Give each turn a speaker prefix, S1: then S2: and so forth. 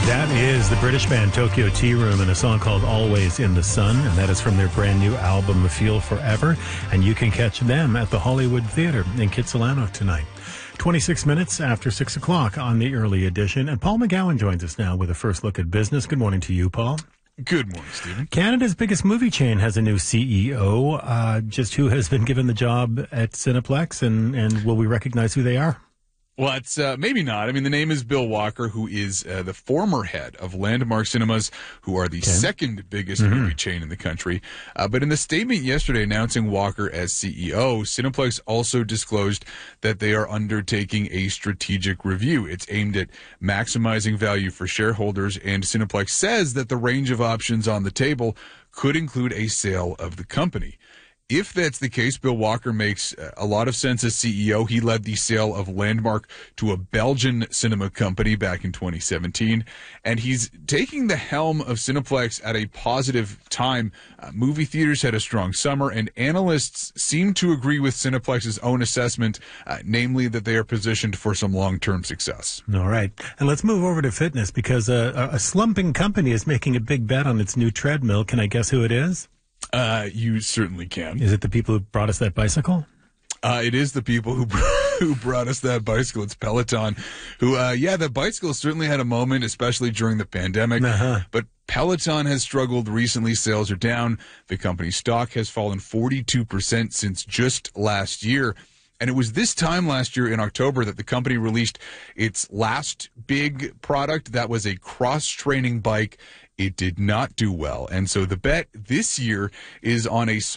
S1: That is the British band Tokyo Tea Room and a song called Always in the Sun, and that is from their brand new album Feel Forever, and you can catch them at the Hollywood Theater in Kitsilano tonight. 26 minutes after 6 o'clock on the early edition, and Paul McGowan joins us now with a first look at business. Good morning to you, Paul.
S2: Good morning, Stephen.
S1: Canada's biggest movie chain has a new CEO. Just who has been given the job at Cineplex, and will we recognize who they are?
S2: Well, it's maybe not. I mean, the name is Bill Walker, who is the former head of Landmark Cinemas, who are the second biggest movie chain in the country. But in the statement yesterday announcing Walker as CEO, Cineplex also disclosed that they are undertaking a strategic review. It's aimed at maximizing value for shareholders, and Cineplex says that the range of options on the table could include a sale of the company. If that's the case, Bill Walker makes a lot of sense as CEO. He led the sale of Landmark to a Belgian cinema company back in 2017, and he's taking the helm of Cineplex at a positive time. Movie theaters had a strong summer, and analysts seem to agree with Cineplex's own assessment, namely that they are positioned for some long-term success.
S1: All right. And let's move over to fitness, because a slumping company is making a big bet on its new treadmill. Can I guess who it is?
S2: You certainly can.
S1: Is it the people who brought us that bicycle?
S2: It is the people who brought us that bicycle. It's Peloton, who, that bicycle certainly had a moment, especially during the pandemic. But Peloton has struggled recently. Sales are down. The company's stock has fallen 42% since just last year. And it was this time last year in October that the company released its last big product. That was a cross-training bike. It did not do well. And so the bet this year is on a